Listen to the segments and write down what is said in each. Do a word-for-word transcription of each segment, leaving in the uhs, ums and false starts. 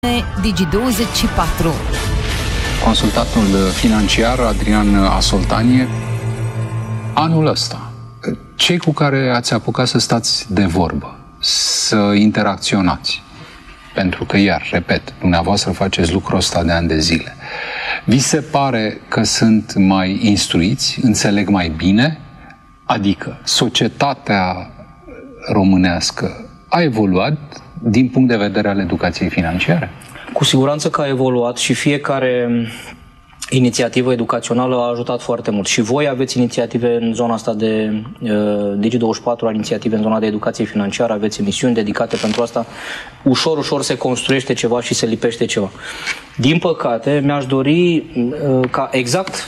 Digi douăzeci și patru. Consultatul financiar Adrian Asoltanie, anul ăsta, cei cu care ați apucat să stați de vorbă, să interacționați, pentru că, iar, repet, dumneavoastră faceți lucrul ăsta de ani de zile, vi se pare că sunt mai instruiți, înțeleg mai bine? Adică societatea românească a evoluat din punct de vedere al educației financiare? Cu siguranță că a evoluat și fiecare inițiativă educațională a ajutat foarte mult. Și voi aveți inițiative în zona asta de uh, Digi douăzeci și patru, inițiative în zona de educație financiară, aveți emisiuni dedicate pentru asta. Ușor, ușor se construiește ceva și se lipește ceva. Din păcate, mi-aș dori uh, ca exact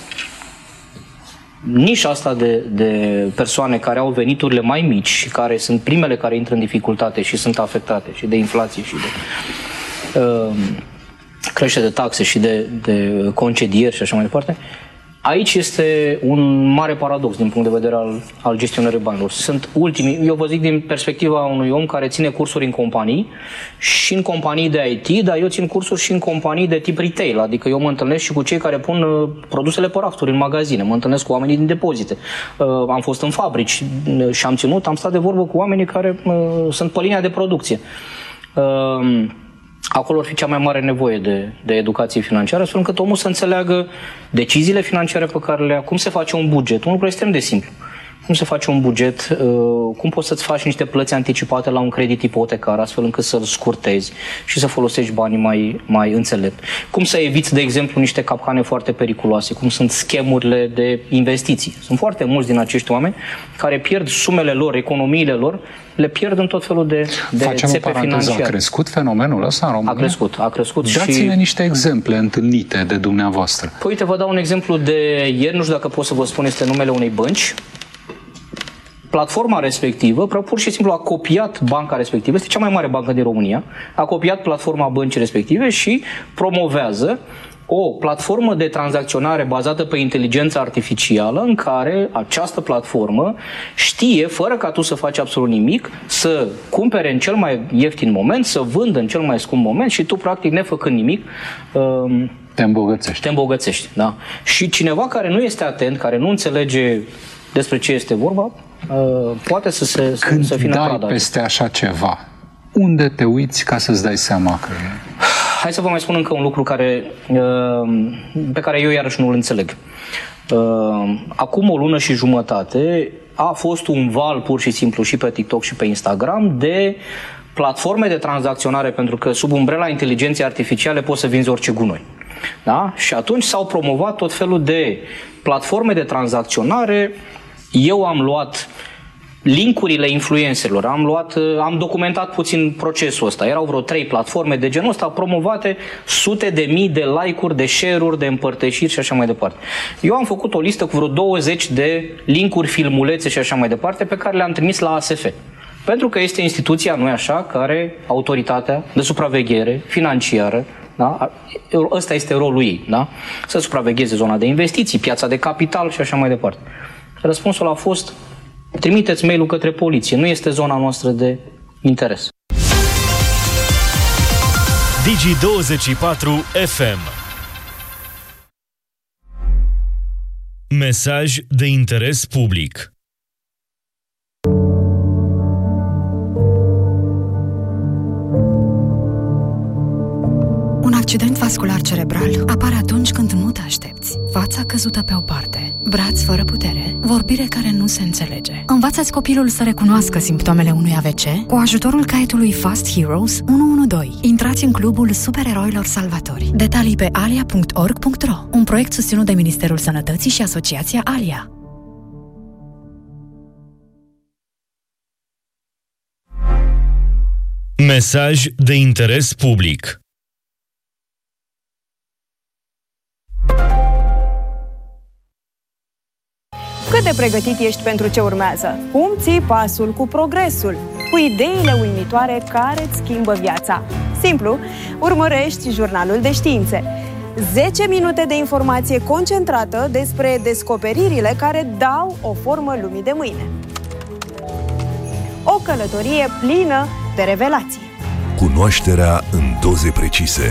nișa asta de, de persoane care au veniturile mai mici și care sunt primele care intră în dificultate și sunt afectate și de inflație și de uh, creștere de taxe și de, de concedieri și așa mai departe, aici este un mare paradox din punct de vedere al, al gestionării banilor. Sunt ultimii, eu vă zic din perspectiva unui om care ține cursuri în companii și în companii de I T, dar eu țin cursuri și în companii de tip retail, adică eu mă întâlnesc și cu cei care pun uh, produsele pe rafturi în magazine, mă întâlnesc cu oamenii din depozite, uh, am fost în fabrici și am ținut, am stat de vorbă cu oamenii care uh, sunt pe linia de producție. Uh, Acolo ar fi cea mai mare nevoie de, de educație financiară, astfel încât omul să înțeleagă deciziile financiare pe care le ia, cum se face un buget. Un lucru extrem de simplu. Cum se face un buget, cum poți să-ți faci niște plăți anticipate la un credit ipotecar, astfel încât să-l scurtezi și să folosești banii mai, mai înțelept. Cum să eviți, de exemplu, niște capcane foarte periculoase, cum sunt schemurile de investiții. Sunt foarte mulți din acești oameni care pierd sumele lor, economiile lor, le pierd în tot felul de, de Facem țepe o paranteză. financiare. A crescut fenomenul ăsta în România? A crescut, a crescut. Dați-ne și... niște exemple întâlnite de dumneavoastră. Păi uite, vă dau un exemplu de ieri, nu știu dacă pot să vă spun, este numele unei bănci. Platforma respectivă, pur și simplu a copiat banca respectivă, este cea mai mare bancă din România, a copiat platforma băncii respective și promovează o platformă de tranzacționare bazată pe inteligență artificială în care această platformă știe, fără ca tu să faci absolut nimic, să cumpere în cel mai ieftin moment, să vândă în cel mai scump moment și tu, practic, nefăcând nimic, te îmbogățești. Te îmbogățești, da. Și cineva care nu este atent, care nu înțelege despre ce este vorba, poate să se Când să fie dai peste așa ceva, unde te uiți ca să-ți dai seama că... Hai să vă mai spun încă un lucru care, pe care eu iarăși nu-l înțeleg. Acum o lună și jumătate a fost un val pur și simplu și pe TikTok și pe Instagram de platforme de tranzacționare, pentru că sub umbrela inteligenței artificiale poți să vinzi orice gunoi. Da? Și atunci s-au promovat tot felul de platforme de tranzacționare. Eu am luat linkurile influencerilor, am luat, am documentat puțin procesul ăsta. Erau vreo trei platforme de genul ăsta promovate, sute de mii de like-uri, de share-uri, de împărtășiri și așa mai departe. Eu am făcut o listă cu vreo douăzeci de linkuri, filmulețe și așa mai departe pe care le-am trimis la A S F. Pentru că este instituția, nu-i așa, care autoritatea de supraveghere financiară, da? Ăsta este rolul ei, da? Să supravegheze zona de investiții, piața de capital și așa mai departe. Răspunsul a fost: trimiteți mail-ul către poliție, nu este zona noastră de interes. Digi douăzeci și patru F M. Mesaj de interes public. Un accident vascular cerebral apare atunci când nu te aștepți. Fața căzută pe o parte, braț fără putere, vorbire care nu se înțelege. Învață-ți copilul să recunoască simptomele unui A V C cu ajutorul caietului Fast Heroes unu unu doi. Intrați în clubul supereroilor salvatori. Detalii pe alia punct org punct ro. Un proiect susținut de Ministerul Sănătății și Asociația Alia. Mesaj de interes public. Cât de pregătit ești pentru ce urmează? Cum ții pasul cu progresul? Cu ideile uimitoare care îți schimbă viața? Simplu, urmărești jurnalul de științe. zece minute de informație concentrată despre descoperirile care dau o formă lumii de mâine. O călătorie plină de revelații. Cunoașterea în doze precise.